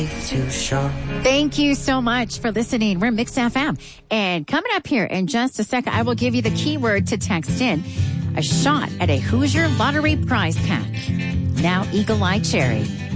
Too short. Thank you so much for listening. We're Mix FM. And coming up here in just a second, I will give you the keyword to text in. A shot at a Hoosier Lottery prize pack. Now, Eagle Eye Cherry.